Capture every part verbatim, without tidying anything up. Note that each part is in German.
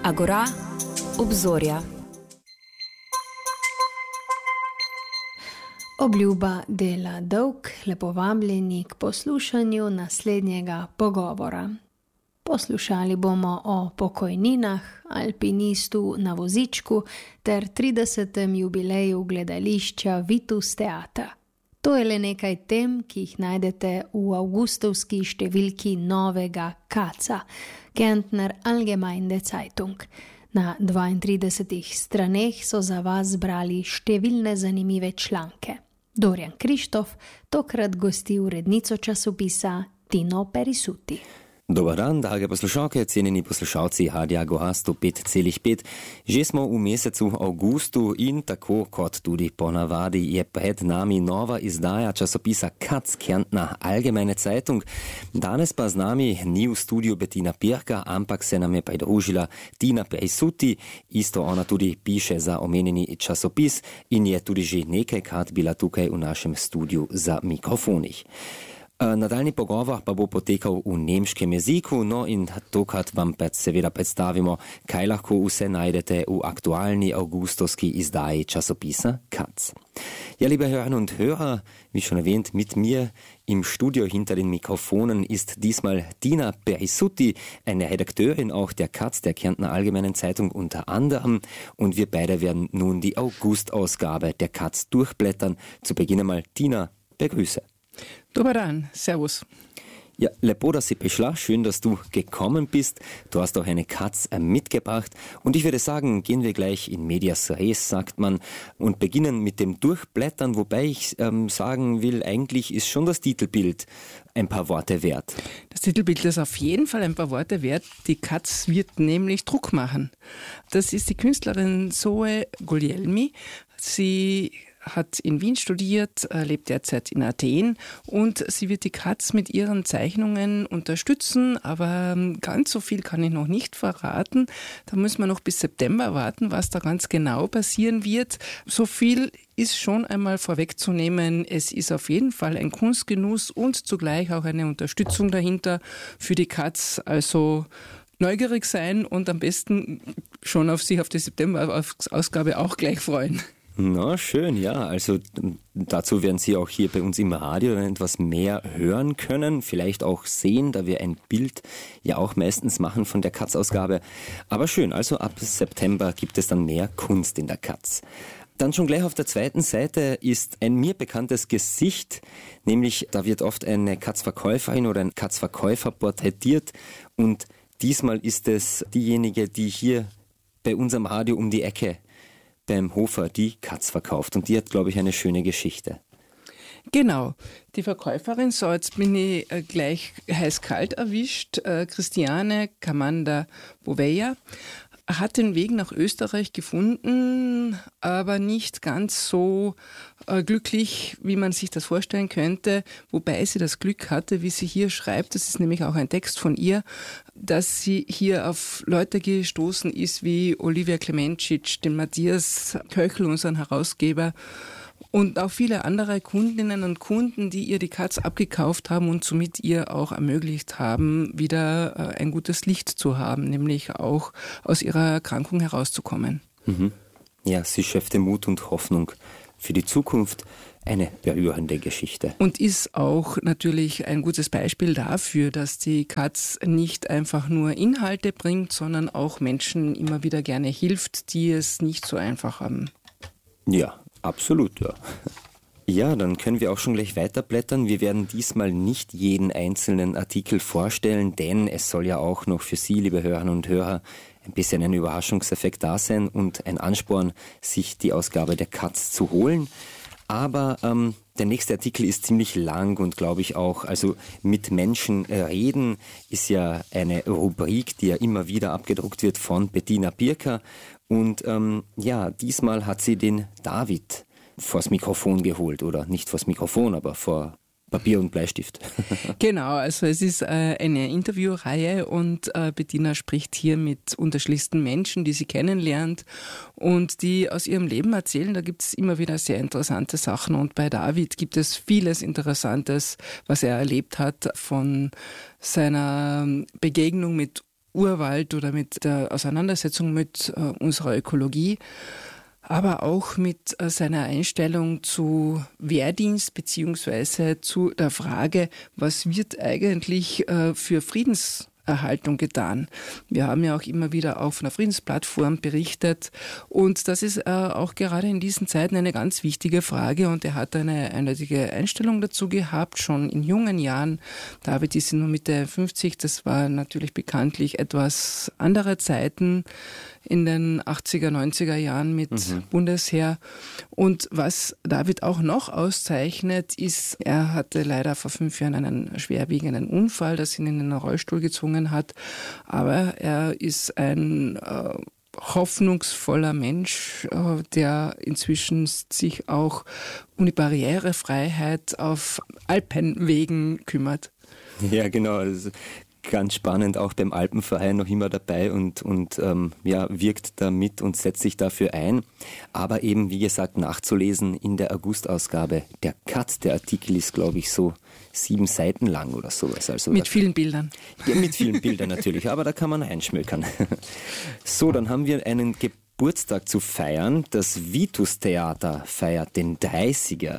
Agora, obzorja. Obljuba dela dolg, lepo vabljeni k poslušanju naslednjega pogovora. Poslušali bomo o pokojninah, alpinistu na vozičku ter tridesetem jubileju gledališča Vitus Teatra. To je le nekaj tem, ki jih najdete v avgustovski številki novega Katza, Kärntner Allgemeine Zeitung. Na dvaintridesetih straneh so za vas zbrali številne zanimive članke. Dorian Krištof tokrat gosti urednico časopisa Tino Perisuti. Dobar dan, drage poslušalke, cenjeni poslušalci Radia Agora sto pet celih pet. Že smo v mesecu avgustu in tako kot tudi ponavadi je pred nami nova izdaja časopisa Katz, Kärntner Allgemeine Zeitung. Danes pa z nami ni v studiu Bettina Pirka, ampak se nam je pridružila Tina Perisuti. Isto ona tudi piše za omenjeni časopis in je tudi že nekajkrat bila tukaj v našem studiu za mikrofonih. Nadaljni pogovor pa bo potekal v nemškem jeziku, no in tokrat vam pred seveda predstavimo, kaj lahko vse najdete v aktualni augustovski izdaji časopisa Katz. Ja, liebe Hörerinnen und Hörer, wie schon erwähnt, mit mir im Studio hinter den Mikrofonen ist diesmal Tina Perisuti, eine Redakteurin auch der Katz, der Kärntner Allgemeinen Zeitung unter anderem, und wir beide werden nun die August-Ausgabe der Katz durchblättern. Zu Beginn einmal, Tina, begrüße. Dobar dan, servus. Ja, lepo, dass sie prišla. Schön, dass du gekommen bist. Du hast auch eine Katz mitgebracht. Und ich würde sagen, gehen wir gleich in medias res, sagt man, und beginnen mit dem Durchblättern, wobei ich ähm, sagen will, eigentlich ist schon das Titelbild ein paar Worte wert. Das Titelbild ist auf jeden Fall ein paar Worte wert. Die Katz wird nämlich Druck machen. Das ist die Künstlerin Zoe Guglielmi. Sie hat in Wien studiert, lebt derzeit in Athen und sie wird die Katz mit ihren Zeichnungen unterstützen, aber ganz so viel kann ich noch nicht verraten. Da müssen wir noch bis September warten, was da ganz genau passieren wird. So viel ist schon einmal vorwegzunehmen. Es ist auf jeden Fall ein Kunstgenuss und zugleich auch eine Unterstützung dahinter für die Katz. Also neugierig sein und am besten schon auf sich auf die September-Ausgabe auch gleich freuen. Na, schön, ja. Also dazu werden Sie auch hier bei uns im Radio dann etwas mehr hören können, vielleicht auch sehen, da wir ein Bild ja auch meistens machen von der Katz-Ausgabe. Aber schön, also ab September gibt es dann mehr Kunst in der Katz. Dann schon gleich auf der zweiten Seite ist ein mir bekanntes Gesicht, nämlich da wird oft eine Katzverkäuferin oder ein Katzverkäufer porträtiert und diesmal ist es diejenige, die hier bei unserem Radio um die Ecke beim Hofer die Katz verkauft. Und die hat, glaube ich, eine schöne Geschichte. Genau. Die Verkäuferin, so jetzt bin ich äh, gleich heiß-kalt erwischt, äh, Christiane Kamanda Boveja, hat den Weg nach Österreich gefunden, aber nicht ganz so äh, glücklich, wie man sich das vorstellen könnte, wobei sie das Glück hatte, wie sie hier schreibt, das ist nämlich auch ein Text von ihr, dass sie hier auf Leute gestoßen ist wie Olivia Klemencic, den Matthias Köchel, unseren Herausgeber, und auch viele andere Kundinnen und Kunden, die ihr die Katz abgekauft haben und somit ihr auch ermöglicht haben, wieder ein gutes Licht zu haben, nämlich auch aus ihrer Erkrankung herauszukommen. Mhm. Ja, sie schöpfte Mut und Hoffnung für die Zukunft. Eine berührende Geschichte. Und ist auch natürlich ein gutes Beispiel dafür, dass die Katz nicht einfach nur Inhalte bringt, sondern auch Menschen immer wieder gerne hilft, die es nicht so einfach haben. Ja, absolut, ja. Ja, dann können wir auch schon gleich weiterblättern. Wir werden diesmal nicht jeden einzelnen Artikel vorstellen, denn es soll ja auch noch für Sie, liebe Hörerinnen und Hörer, ein bisschen ein Überraschungseffekt da sein und ein Ansporn, sich die Ausgabe der Katz zu holen. Aber ähm, der nächste Artikel ist ziemlich lang und glaube ich auch, also mit Menschen reden ist ja eine Rubrik, die ja immer wieder abgedruckt wird von Bettina Pirka. Und ähm, ja, diesmal hat sie den David vors Mikrofon geholt, oder nicht vors Mikrofon, aber vor Papier und Bleistift. Genau, also es ist äh, eine Interviewreihe und äh, Bettina spricht hier mit unterschiedlichsten Menschen, die sie kennenlernt und die aus ihrem Leben erzählen. Da gibt es immer wieder sehr interessante Sachen und bei David gibt es vieles Interessantes, was er erlebt hat, von seiner Begegnung mit Urwald oder mit der Auseinandersetzung mit äh, unserer Ökologie, aber auch mit äh, seiner Einstellung zu Wehrdienst beziehungsweise zu der Frage, was wird eigentlich äh, für Friedenserhaltung getan. Wir haben ja auch immer wieder auf einer Friedensplattform berichtet und das ist äh, auch gerade in diesen Zeiten eine ganz wichtige Frage und er hat eine eindeutige Einstellung dazu gehabt, schon in jungen Jahren. David ist nur Mitte fünfzig, das war natürlich bekanntlich etwas andere Zeiten in den achtziger, neunziger Jahren mit mhm. Bundesheer. Und was David auch noch auszeichnet, ist, er hatte leider vor fünf Jahren einen schwerwiegenden Unfall, das ihn in einen Rollstuhl gezwungen hat. Aber er ist ein äh, hoffnungsvoller Mensch, äh, der inzwischen sich auch um die Barrierefreiheit auf Alpenwegen kümmert. Ja, genau. Also ganz spannend, auch beim Alpenverein noch immer dabei und, und ähm, ja, wirkt da mit und setzt sich dafür ein. Aber eben, wie gesagt, nachzulesen in der August-Ausgabe. Der Cut, der Artikel ist, glaube ich, so sieben Seiten lang oder sowas. Also mit vielen Bildern. Ja, mit vielen Bildern natürlich, aber da kann man einschmökern. So, dann haben wir einen Geburtstag zu feiern. Das Vitus-Theater feiert den dreißiger.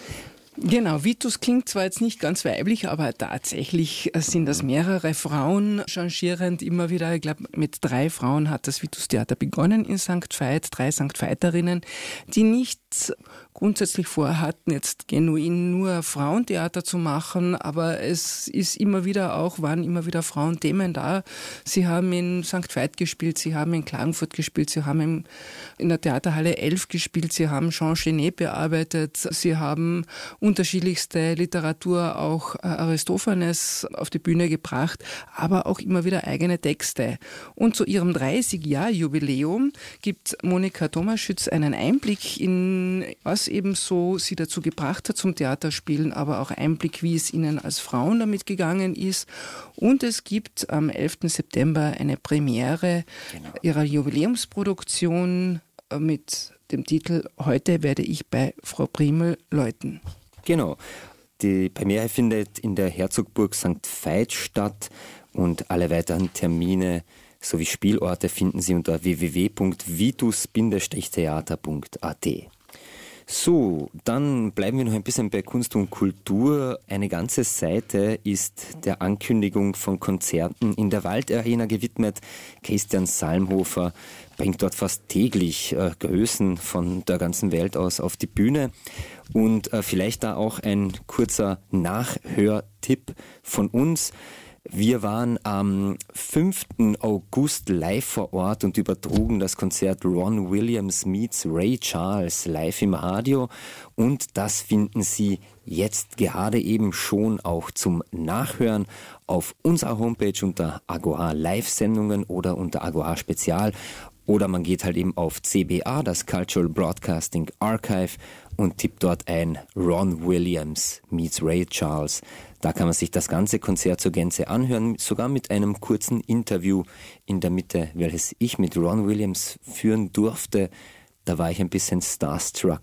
Genau, Vitus klingt zwar jetzt nicht ganz weiblich, aber tatsächlich sind das mehrere Frauen, changierend immer wieder. Ich glaube, mit drei Frauen hat das Vitus-Theater begonnen in Sankt Veit, drei Sankt Veiterinnen, die nicht grundsätzlich vorhatten, jetzt genuin nur Frauentheater zu machen, aber es ist immer wieder auch, waren immer wieder Frauenthemen da. Sie haben in Sankt Veit gespielt, sie haben in Klagenfurt gespielt, sie haben in, in der Theaterhalle elf gespielt, sie haben Jean Genet bearbeitet, sie haben unterschiedlichste Literatur, auch Aristophanes auf die Bühne gebracht, aber auch immer wieder eigene Texte. Und zu ihrem dreißig-Jahr-Jubiläum gibt Monika Tomaschütz einen Einblick in, was eben so sie dazu gebracht hat zum Theaterspielen, aber auch Einblick, wie es ihnen als Frauen damit gegangen ist. Und es gibt am elften September eine Premiere genau. ihrer Jubiläumsproduktion mit dem Titel Heute werde ich bei Frau Primel läuten. Genau. Die Premiere findet in der Herzogburg Sankt Veit statt und alle weiteren Termine sowie Spielorte finden Sie unter w w w punkt vitus theater punkt a t. So, dann bleiben wir noch ein bisschen bei Kunst und Kultur. Eine ganze Seite ist der Ankündigung von Konzerten in der Waldarena gewidmet. Christian Salmhofer bringt dort fast täglich äh, Größen von der ganzen Welt aus auf die Bühne. Und äh, vielleicht da auch ein kurzer Nachhörtipp von uns. Wir waren am fünften August live vor Ort und übertrugen das Konzert Ron Williams meets Ray Charles live im Radio und das finden Sie jetzt gerade eben schon auch zum Nachhören auf unserer Homepage unter Agora Live-Sendungen oder unter Agora Spezial oder man geht halt eben auf C B A, das Cultural Broadcasting Archive und tippt dort ein Ron Williams meets Ray Charles. Da kann man sich das ganze Konzert zur Gänze anhören, sogar mit einem kurzen Interview in der Mitte, welches ich mit Ron Williams führen durfte. Da war ich ein bisschen starstruck.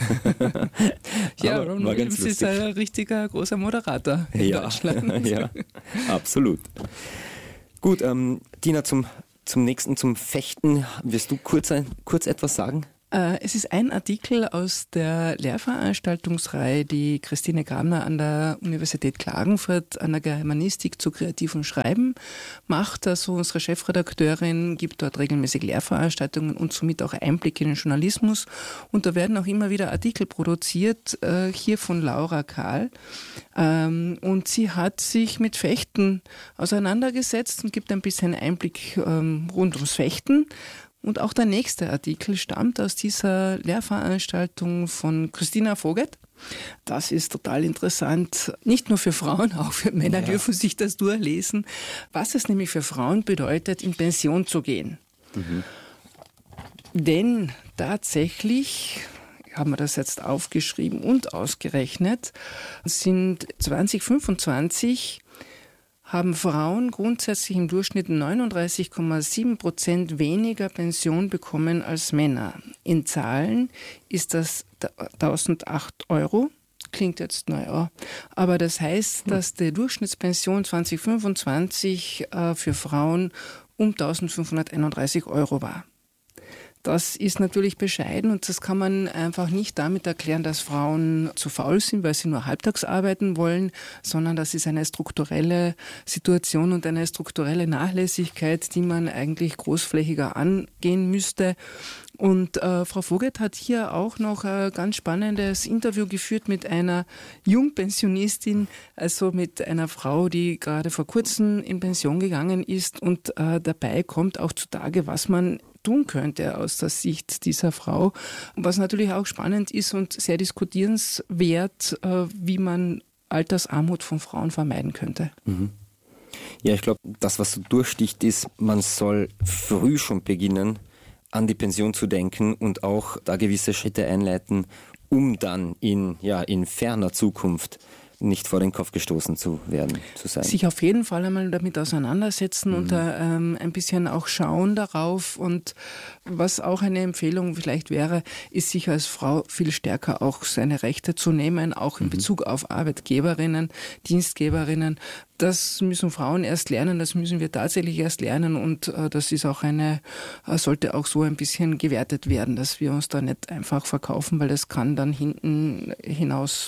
Ja, Ron Williams ist ein richtiger großer Moderator in ja, Deutschland. Ja, absolut. Gut, ähm, Tina, zum, zum nächsten, zum Fechten. Wirst du kurz, ein, kurz etwas sagen? Es ist ein Artikel aus der Lehrveranstaltungsreihe, die Christine Grabner an der Universität Klagenfurt an der Germanistik zu kreativem Schreiben macht. Also unsere Chefredakteurin gibt dort regelmäßig Lehrveranstaltungen und somit auch Einblick in den Journalismus. Und da werden auch immer wieder Artikel produziert, äh, hier von Laura Kahl. Ähm, und sie hat sich mit Fechten auseinandergesetzt und gibt ein bisschen Einblick ähm, rund ums Fechten. Und auch der nächste Artikel stammt aus dieser Lehrveranstaltung von Christina Voget. Das ist total interessant, nicht nur für Frauen, auch für Männer ja. dürfen sich das durchlesen, was es nämlich für Frauen bedeutet, in Pension zu gehen. Mhm. Denn tatsächlich, haben wir das jetzt aufgeschrieben und ausgerechnet, sind zwanzig fünfundzwanzig haben Frauen grundsätzlich im Durchschnitt neununddreißig Komma sieben Prozent weniger Pension bekommen als Männer. In Zahlen ist das tausendacht Euro Klingt jetzt, naja. Aber das heißt, dass die Durchschnittspension zwanzig fünfundzwanzig äh, für Frauen um eintausendfünfhunderteinunddreißig Euro war. Das ist natürlich bescheiden und das kann man einfach nicht damit erklären, dass Frauen zu faul sind, weil sie nur halbtags arbeiten wollen, sondern das ist eine strukturelle Situation und eine strukturelle Nachlässigkeit, die man eigentlich großflächiger angehen müsste. Und äh, Frau Vogt hat hier auch noch ein ganz spannendes Interview geführt mit einer Jungpensionistin, also mit einer Frau, die gerade vor kurzem in Pension gegangen ist. Und äh, dabei kommt auch zutage, was man tun könnte aus der Sicht dieser Frau. Was natürlich auch spannend ist und sehr diskutierenswert, äh, wie man Altersarmut von Frauen vermeiden könnte. Mhm. Ja, ich glaube, das, was so durchsticht, ist, man soll früh schon beginnen, an die Pension zu denken und auch da gewisse Schritte einleiten, um dann in, ja, in ferner Zukunft nicht vor den Kopf gestoßen zu werden, zu sein. Sich auf jeden Fall einmal damit auseinandersetzen mhm. und äh, ähm, ein bisschen auch schauen darauf. Und was auch eine Empfehlung vielleicht wäre, ist sich als Frau viel stärker auch seine Rechte zu nehmen, auch in mhm. Bezug auf Arbeitgeberinnen, Dienstgeberinnen. Das müssen Frauen erst lernen, das müssen wir tatsächlich erst lernen und äh, das ist auch eine, äh, sollte auch so ein bisschen gewertet werden, dass wir uns da nicht einfach verkaufen, weil das kann dann hinten hinaus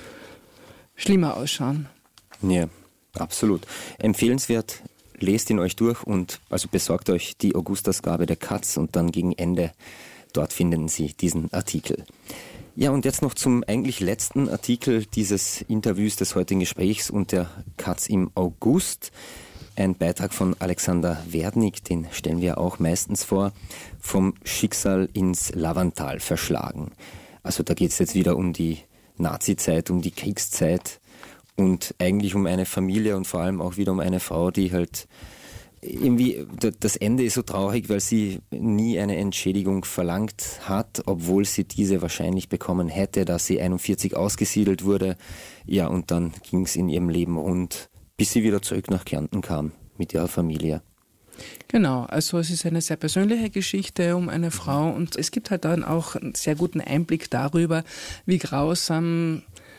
schlimmer ausschauen. Ja, absolut. Empfehlenswert, lest ihn euch durch und also besorgt euch die Augustasgabe der Katz und dann gegen Ende, dort finden Sie diesen Artikel. Ja, und jetzt noch zum eigentlich letzten Artikel dieses Interviews des heutigen Gesprächs und der Katz im August. Ein Beitrag von Alexander Werdnig, den stellen wir auch meistens vor, vom Schicksal ins Lavantal verschlagen. Also da geht es jetzt wieder um die Nazizeit, um die Kriegszeit und eigentlich um eine Familie und vor allem auch wieder um eine Frau, die halt irgendwie, das Ende ist so traurig, weil sie nie eine Entschädigung verlangt hat, obwohl sie diese wahrscheinlich bekommen hätte, dass sie einundvierzig ausgesiedelt wurde. Ja, und dann ging es in ihrem Leben rund, bis sie wieder zurück nach Kärnten kam mit ihrer Familie. Genau, also es ist eine sehr persönliche Geschichte um eine Frau und es gibt halt dann auch einen sehr guten Einblick darüber, wie grausam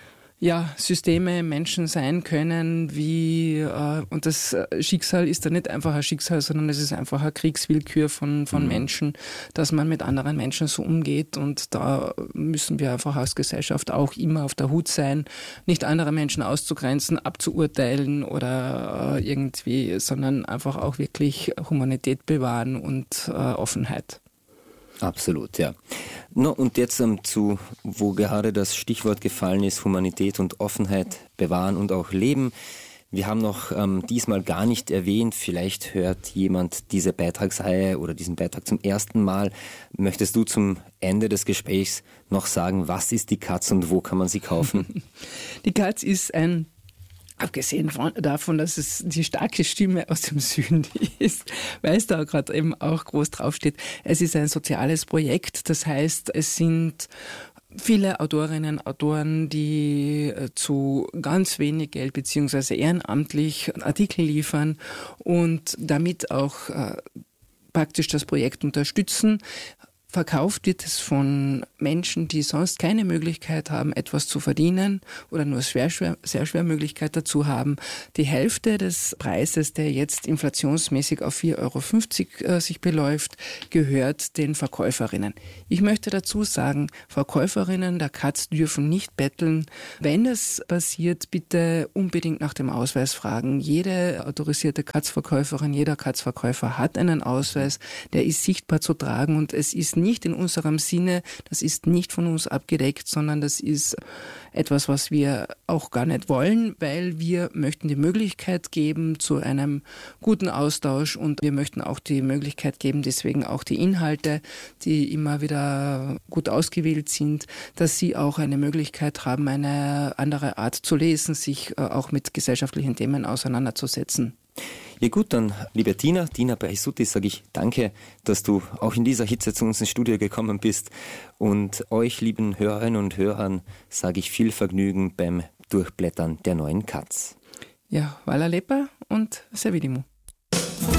ja, Systeme, Menschen sein können, wie äh, und das Schicksal ist da nicht einfach ein Schicksal, sondern es ist einfach eine Kriegswillkür von, von mhm. Menschen, dass man mit anderen Menschen so umgeht und da müssen wir einfach als Gesellschaft auch immer auf der Hut sein, nicht andere Menschen auszugrenzen, abzuurteilen oder äh, irgendwie, sondern einfach auch wirklich Humanität bewahren und äh, Offenheit. Absolut, ja. No, und jetzt ähm, zu, wo gerade das Stichwort gefallen ist, Humanität und Offenheit bewahren und auch leben. Wir haben noch ähm, diesmal gar nicht erwähnt, vielleicht hört jemand diese Beitragsreihe oder diesen Beitrag zum ersten Mal. Möchtest du zum Ende des Gesprächs noch sagen, was ist die Katz und wo kann man sie kaufen? Die Katz ist ein Abgesehen von, davon, dass es die starke Stimme aus dem Süden ist, weil es da gerade eben auch groß draufsteht. Es ist ein soziales Projekt, das heißt, es sind viele Autorinnen, Autoren, die zu ganz wenig Geld beziehungsweise ehrenamtlich Artikel liefern und damit auch äh, praktisch das Projekt unterstützen. Verkauft wird es von Menschen, die sonst keine Möglichkeit haben, etwas zu verdienen oder nur schwer, schwer, sehr schwer Möglichkeit dazu haben. Die Hälfte des Preises, der jetzt inflationsmäßig auf vier Euro fünfzig äh, sich beläuft, gehört den Verkäuferinnen. Ich möchte dazu sagen, Verkäuferinnen der Katz dürfen nicht betteln. Wenn es passiert, bitte unbedingt nach dem Ausweis fragen. Jede autorisierte Katzverkäuferin, jeder Katzverkäufer hat einen Ausweis, der ist sichtbar zu tragen und es ist nicht in unserem Sinne, das ist nicht von uns abgedeckt, sondern das ist etwas, was wir auch gar nicht wollen, weil wir möchten die Möglichkeit geben zu einem guten Austausch und wir möchten auch die Möglichkeit geben, deswegen auch die Inhalte, die immer wieder gut ausgewählt sind, dass sie auch eine Möglichkeit haben, eine andere Art zu lesen, sich auch mit gesellschaftlichen Themen auseinanderzusetzen. Ja gut, dann liebe Tina, Tina Berisuti, sage ich danke, dass du auch in dieser Hitze zu uns ins Studio gekommen bist und euch lieben Hörerinnen und Hörern sage ich viel Vergnügen beim Durchblättern der neuen Katz. Ja, Hvala lepa und Servidimo.